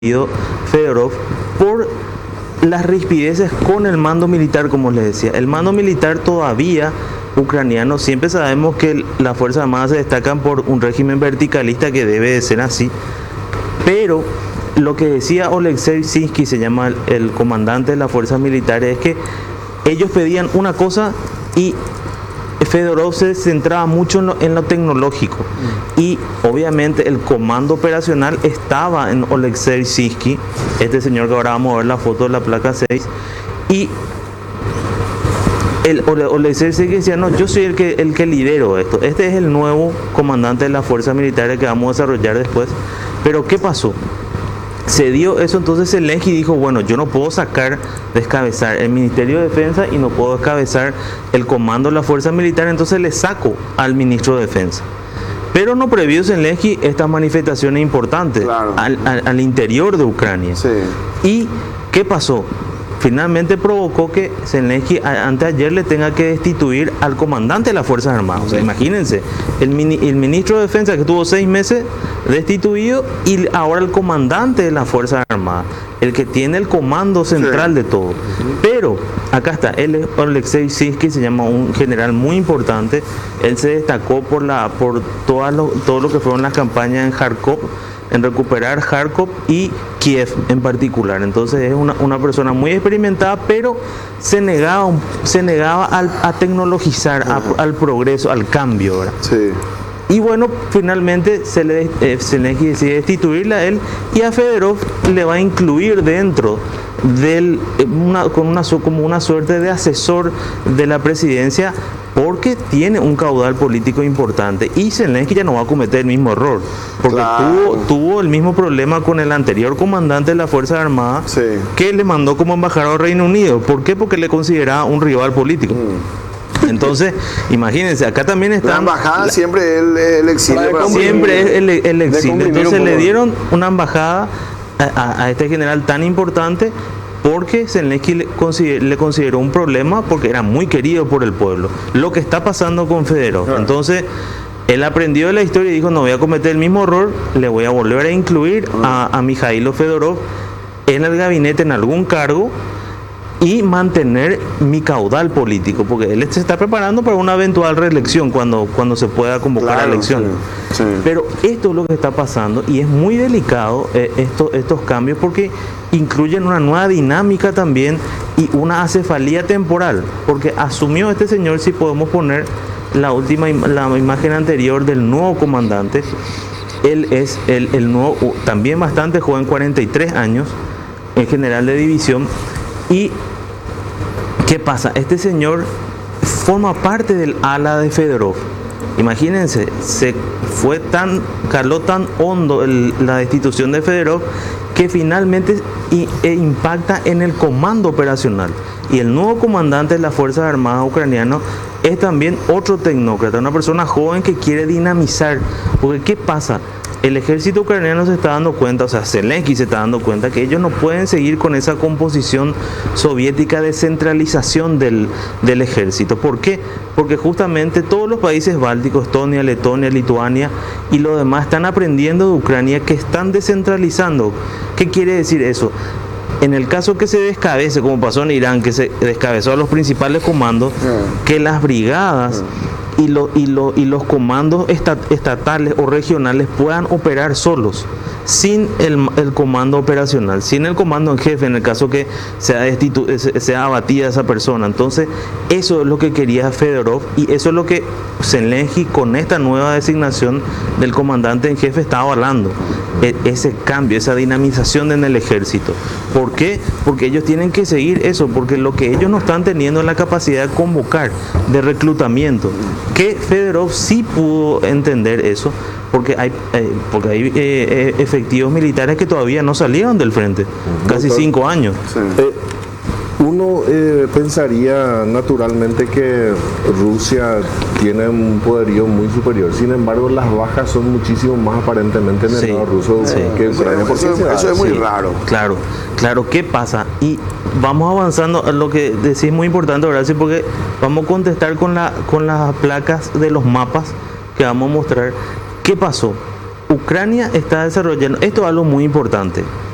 Fedorov por las rispideces con el mando militar, como les decía. El mando militar todavía ucraniano, siempre sabemos que las Fuerzas Armadas se destacan por un régimen verticalista que debe de ser así, pero lo que decía Oleksiy Syrsky, se llama el comandante de las fuerzas militares, es que ellos pedían una cosa y Fedorov se centraba mucho en lo tecnológico, y obviamente el comando operacional estaba en Oleksiy Syrsky, este señor que ahora vamos a ver la foto de la placa 6, y Oleksiy Syrsky decía: no, yo soy el que lidero esto, este es el nuevo comandante de las fuerzas militares que vamos a desarrollar después. Pero ¿qué pasó? Se dio eso, entonces Zelensky dijo: bueno, yo no puedo descabezar el Ministerio de Defensa y no puedo descabezar el comando de la fuerza militar, entonces le saco al ministro de Defensa. Pero no previó Zelensky estas manifestaciones importantes, claro, al interior de Ucrania. Sí. ¿Y qué pasó? Finalmente provocó que Zelensky anteayer le tenga que destituir al comandante de las Fuerzas Armadas. O sea, imagínense, el ministro de Defensa, que estuvo 6 meses destituido, y ahora el comandante de las Fuerzas Armadas, el que tiene el comando central, sí, de todo. Pero acá está, él es Oleksiy Syrsky, se llama un general muy importante. Él se destacó por todo lo que fueron las campañas en Kharkov, en recuperar Kharkov y Kiev en particular. Entonces es una persona muy experimentada, pero se negaba a tecnologizar, al progreso, al cambio, ¿verdad? Sí. Y bueno, finalmente Zelensky decide destituirle a él, y a Fedorov le va a incluir dentro como una suerte de asesor de la presidencia, porque tiene un caudal político importante, y Zelensky ya no va a cometer el mismo error, porque claro, tuvo el mismo problema con el anterior comandante de las Fuerzas Armadas, sí, que le mandó como embajador al Reino Unido. ¿Por qué? Porque le consideraba un rival político. Entonces, imagínense, acá también está... La embajada siempre es el exilio. Siempre es el exilio. Entonces le dieron una embajada a este general tan importante, porque Zelensky le consideró un problema, porque era muy querido por el pueblo. Lo que está pasando con Fedorov. Entonces, él aprendió de la historia y dijo: no voy a cometer el mismo error, le voy a volver a incluir a Mikhailo Fedorov en el gabinete, en algún cargo, y mantener mi caudal político, porque él se está preparando para una eventual reelección cuando se pueda convocar, claro, a elecciones. Sí, sí. Pero esto es lo que está pasando, y es muy delicado estos cambios, porque incluyen una nueva dinámica también y una acefalía temporal, porque asumió este señor, si podemos poner la imagen anterior del nuevo comandante. Él es el nuevo, también bastante joven, 43 años, en general de división. Y ¿qué pasa? Este señor forma parte del ala de Fedorov. Imagínense, caló tan hondo la destitución de Fedorov, que finalmente impacta en el comando operacional. Y el nuevo comandante de las Fuerzas Armadas ucranianas es también otro tecnócrata, una persona joven que quiere dinamizar. Porque ¿qué pasa? El ejército ucraniano se está dando cuenta, o sea, Zelensky se está dando cuenta que ellos no pueden seguir con esa composición soviética de centralización del ejército. ¿Por qué? Porque justamente todos los países bálticos, Estonia, Letonia, Lituania y los demás, están aprendiendo de Ucrania, que están descentralizando. ¿Qué quiere decir eso? En el caso que se descabece, como pasó en Irán, que se descabezó a los principales comandos, que las brigadas y los comandos estatales o regionales puedan operar solos, sin el comando operacional, sin el comando en jefe, en el caso que sea abatida esa persona. Entonces, eso es lo que quería Fedorov, y eso es lo que Zelensky, con esta nueva designación del comandante en jefe, está avalando. Ese cambio, esa dinamización en el ejército. ¿Por qué? Porque ellos tienen que seguir eso, porque lo que ellos no están teniendo es la capacidad de convocar, de reclutamiento, que Fedorov sí pudo entender eso, porque hay efectivos militares que todavía no salieron del frente, casi 5 años. Sí. Uno pensaría naturalmente que Rusia tiene un poderío muy superior. Sin embargo, las bajas son muchísimo más aparentemente en el lado ruso que Ucrania. Eso es muy raro. Claro, ¿qué pasa? Y vamos avanzando a lo que decís, muy importante, Horacio, porque vamos a contestar con las placas de los mapas que vamos a mostrar. ¿Qué pasó? Ucrania está desarrollando, esto es algo muy importante.